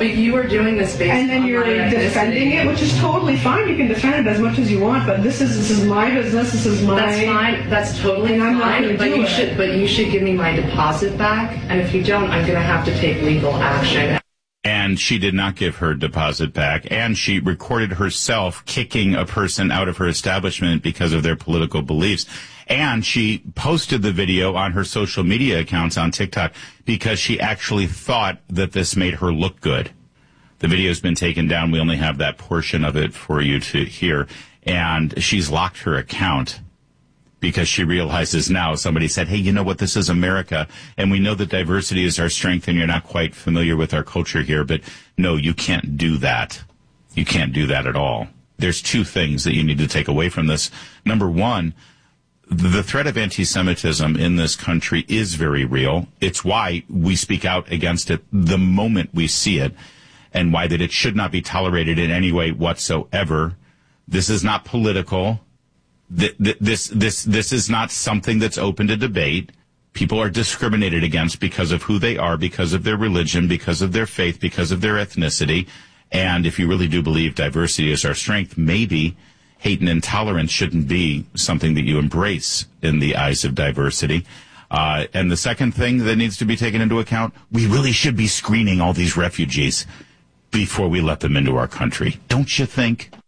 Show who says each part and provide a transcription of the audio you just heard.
Speaker 1: But you are doing this based
Speaker 2: and then you're defending it, which is totally fine. You can defend it as much as you want, but this is my business. This is my.
Speaker 1: That's fine. That's totally fine. But you should give me my deposit back. And if you don't, I'm going to have to take legal action.
Speaker 3: And she did not give her deposit back, and she recorded herself kicking a person out of her establishment because of their political beliefs. And she posted the video on her social media accounts on TikTok because she actually thought that this made her look good. The video's been taken down. We only have that portion of it for you to hear. And she's locked her account because she realizes now, somebody said, hey, you know what, this is America, and we know that diversity is our strength, and you're not quite familiar with our culture here, but no, you can't do that. You can't do that at all. There's two things that you need to take away from this. Number one, the threat of anti-Semitism in this country is very real. It's why we speak out against it the moment we see it, and why that it should not be tolerated in any way whatsoever. This is not political. This is not something that's open to debate. People are discriminated against because of who they are, because of their religion, because of their faith, because of their ethnicity. And if you really do believe diversity is our strength, maybe hate and intolerance shouldn't be something that you embrace in the eyes of diversity. And the second thing that needs to be taken into account, we really should be screening all these refugees before we let them into our country. Don't you think?